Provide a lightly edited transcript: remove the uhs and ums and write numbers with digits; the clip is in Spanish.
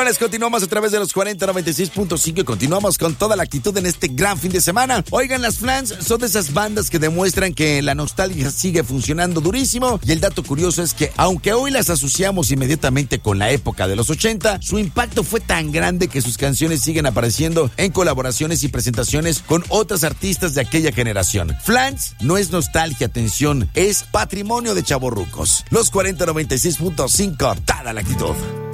Señores, continuamos a través de los 4096.5 y continuamos con toda la actitud en este gran fin de semana. Oigan, las Flans son de esas bandas que demuestran que la nostalgia sigue funcionando durísimo, y el dato curioso es que aunque hoy las asociamos inmediatamente con la época de los 80, su impacto fue tan grande que sus canciones siguen apareciendo en colaboraciones y presentaciones con otras artistas de aquella generación. Flans no es nostalgia, atención, es patrimonio de chavorrucos. Los 4096.5, toda la actitud.